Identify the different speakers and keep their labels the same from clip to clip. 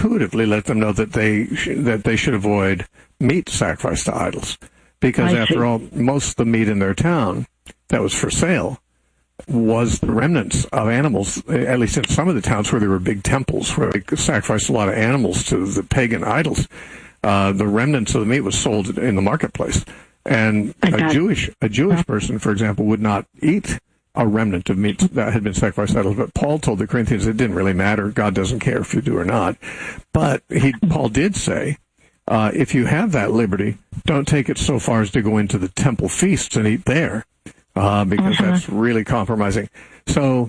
Speaker 1: intuitively let them know that they should avoid meat sacrificed to idols, because after all, most of the meat in their town that was for sale was the remnants of animals, at least in some of the towns where there were big temples where they sacrificed a lot of animals to the pagan idols. The remnants of the meat was sold in the marketplace. And a Jewish person, for example, would not eat a remnant of meat that had been sacrificed to idols. But Paul told the Corinthians it didn't really matter. God doesn't care if you do or not. But Paul did say, if you have that liberty, don't take it so far as to go into the temple feasts and eat there. Because that's really compromising. So,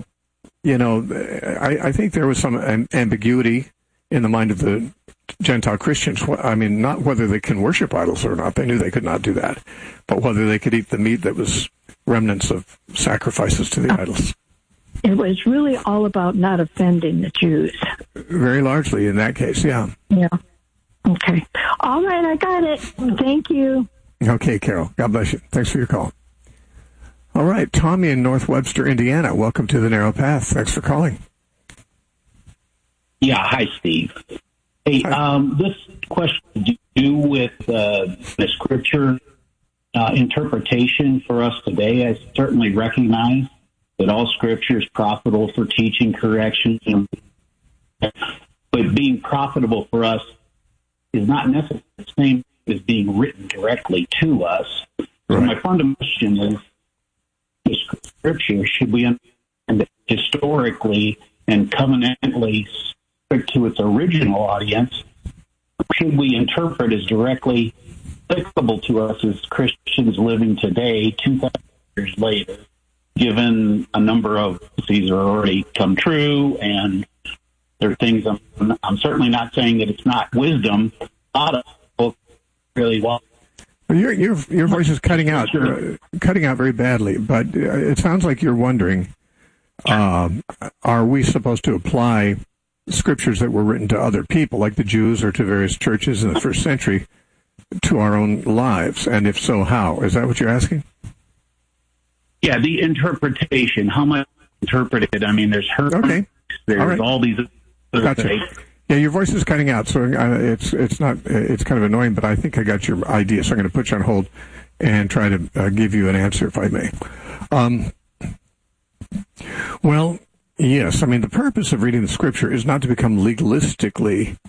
Speaker 1: I think there was some ambiguity in the mind of the Gentile Christians. I mean, not whether they can worship idols or not. They knew they could not do that. But whether they could eat the meat that was remnants of sacrifices to the idols.
Speaker 2: It was really all about not offending the Jews.
Speaker 1: Very largely in that case, yeah.
Speaker 2: Yeah. Okay. All right, I got it. Thank you.
Speaker 1: Okay, Carol. God bless you. Thanks for your call. All right, Tommy in North Webster, Indiana. Welcome to the Narrow Path. Thanks for calling.
Speaker 3: Yeah, hi, Steve. Hey, this question has to do with the Scripture interpretation for us today. I certainly recognize that all Scripture is profitable for teaching, correction, but being profitable for us is not necessarily the same as being written directly to us. So my fundamental question is, Scripture, should we understand it historically and covenantally stick to its original audience? Should we interpret as directly applicable to us as Christians living today, 2,000 years later, given a number of these are already come true, and there are things I'm certainly not saying that it's not wisdom. A lot of books really well.
Speaker 1: Your voice is cutting out very badly, but it sounds like you're wondering, are we supposed to apply scriptures that were written to other people, like the Jews or to various churches in the first century, to our own lives? And if so, how? Is that what you're asking?
Speaker 3: Yeah, the interpretation. How much interpreted? I mean, there's
Speaker 1: okay.
Speaker 3: There's all these other
Speaker 1: gotcha.
Speaker 3: things.
Speaker 1: Yeah, your voice is cutting out, so it's kind of annoying, but I think I got your idea, so I'm going to put you on hold and try to give you an answer, if I may. Well, yes, I mean, the purpose of reading the Scripture is not to become legalistically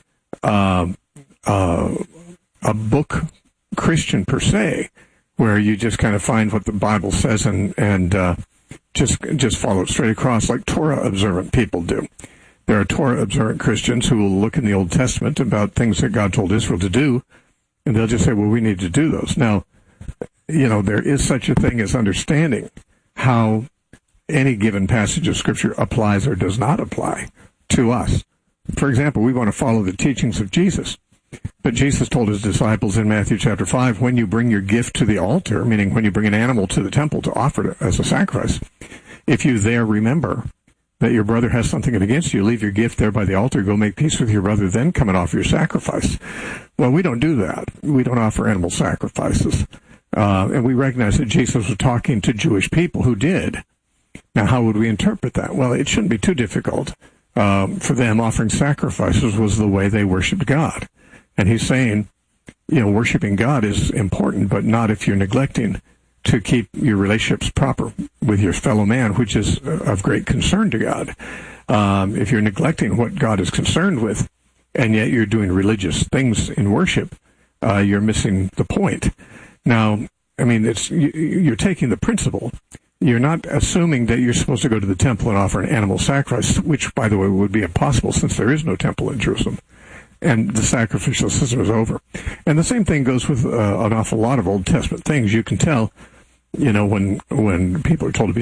Speaker 1: a book Christian per se, where you just kind of find what the Bible says and just follow it straight across like Torah observant people do. There are Torah observant Christians who will look in the Old Testament about things that God told Israel to do, and they'll just say, well, we need to do those. Now, there is such a thing as understanding how any given passage of Scripture applies or does not apply to us. For example, we want to follow the teachings of Jesus. But Jesus told his disciples in Matthew chapter 5, when you bring your gift to the altar, meaning when you bring an animal to the temple to offer it as a sacrifice, if you there remember that your brother has something against you, leave your gift there by the altar, go make peace with your brother, then come and offer your sacrifice. Well, we don't do that. We don't offer animal sacrifices. And we recognize that Jesus was talking to Jewish people who did. Now, how would we interpret that? Well, it shouldn't be too difficult. For them, offering sacrifices was the way they worshiped God. And he's saying, worshiping God is important, but not if you're neglecting to keep your relationships proper with your fellow man, which is of great concern to God. If you're neglecting what God is concerned with, and yet you're doing religious things in worship, you're missing the point. Now, I mean, you're taking the principle. You're not assuming that you're supposed to go to the temple and offer an animal sacrifice, which, by the way, would be impossible since there is no temple in Jerusalem, and the sacrificial system is over. And the same thing goes with an awful lot of Old Testament things. You can tell, when people are told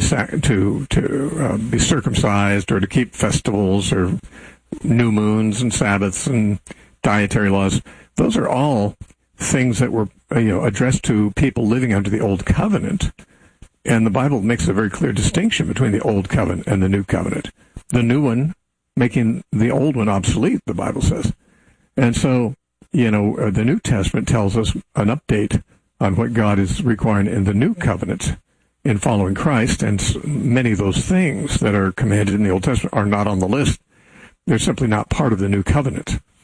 Speaker 1: to be circumcised or to keep festivals or new moons and Sabbaths and dietary laws. Those are all things that were addressed to people living under the Old Covenant. And the Bible makes a very clear distinction between the Old Covenant and the New Covenant. The new one making the old one obsolete, the Bible says. And so, the New Testament tells us an update on what God is requiring in the New Covenant in following Christ, and many of those things that are commanded in the Old Testament are not on the list. They're simply not part of the New Covenant.